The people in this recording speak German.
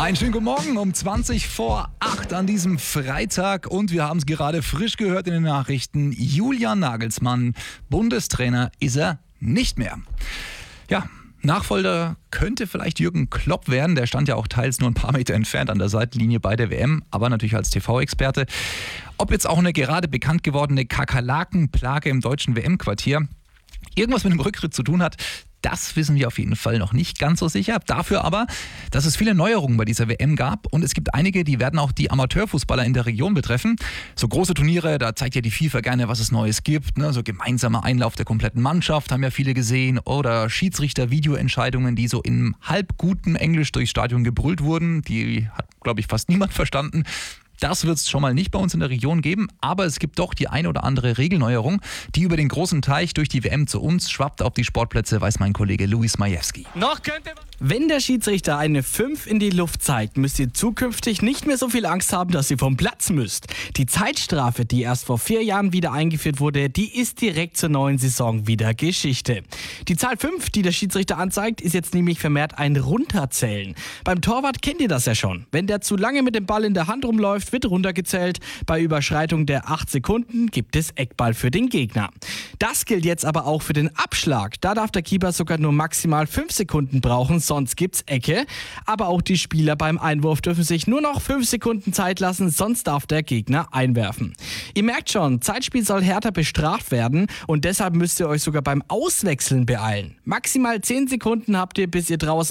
Einen schönen guten Morgen um 20 vor 8 an diesem Freitag und wir haben es gerade frisch gehört in den Nachrichten. Julian Nagelsmann, Bundestrainer, ist er nicht mehr. Ja, Nachfolger könnte vielleicht Jürgen Klopp werden. Der stand ja auch teils nur ein paar Meter entfernt an der Seitenlinie bei der WM, aber natürlich als TV-Experte. Ob jetzt auch eine gerade bekannt gewordene Kakerlakenplage im deutschen WM-Quartier irgendwas mit dem Rücktritt zu tun hat, das wissen wir auf jeden Fall noch nicht ganz so sicher. Dafür aber, dass es viele Neuerungen bei dieser WM gab und es gibt einige, die werden auch die Amateurfußballer in der Region betreffen. So große Turniere, da zeigt ja die FIFA gerne, was es Neues gibt. Ne? So gemeinsamer Einlauf der kompletten Mannschaft, haben ja viele gesehen. Oder Schiedsrichter-Videoentscheidungen, die so in halb gutem Englisch durchs Stadion gebrüllt wurden. Die hat, glaube ich, fast niemand verstanden. Das wird es schon mal nicht bei uns in der Region geben, aber es gibt doch die ein oder andere Regelneuerung, die über den großen Teich durch die WM zu uns schwappt auf die Sportplätze, weiß mein Kollege Luis Majewski. Wenn der Schiedsrichter eine 5 in die Luft zeigt, müsst ihr zukünftig nicht mehr so viel Angst haben, dass ihr vom Platz müsst. Die Zeitstrafe, die erst vor 4 Jahren wieder eingeführt wurde, die ist direkt zur neuen Saison wieder Geschichte. Die Zahl 5, die der Schiedsrichter anzeigt, ist jetzt nämlich vermehrt ein Runterzählen. Beim Torwart kennt ihr das ja schon. Wenn der zu lange mit dem Ball in der Hand rumläuft, wird runtergezählt. Bei Überschreitung der 8 Sekunden gibt es Eckball für den Gegner. Das gilt jetzt aber auch für den Abschlag. Da darf der Keeper sogar nur maximal 5 Sekunden brauchen, sonst gibt's Ecke. Aber auch die Spieler beim Einwurf dürfen sich nur noch 5 Sekunden Zeit lassen, sonst darf der Gegner einwerfen. Ihr merkt schon, Zeitspiel soll härter bestraft werden und deshalb müsst ihr euch sogar beim Auswechseln beeilen. Maximal 10 Sekunden habt ihr, bis ihr draußen